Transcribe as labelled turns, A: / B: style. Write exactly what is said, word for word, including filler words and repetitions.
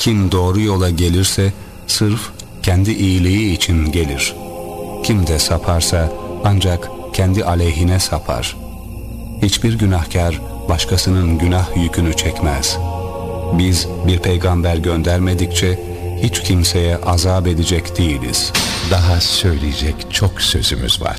A: Kim doğru yola gelirse sırf kendi iyiliği için gelir. Kim de saparsa ancak kendi aleyhine sapar. Hiçbir günahkar başkasının günah yükünü çekmez. Biz bir peygamber göndermedikçe hiç kimseye azap edecek değiliz.
B: Daha söyleyecek çok sözümüz var.